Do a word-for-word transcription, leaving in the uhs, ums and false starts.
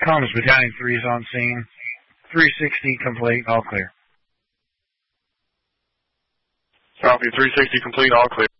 Comms Battalion three is on scene. three sixty complete, all clear. Copy, three sixty complete, all clear.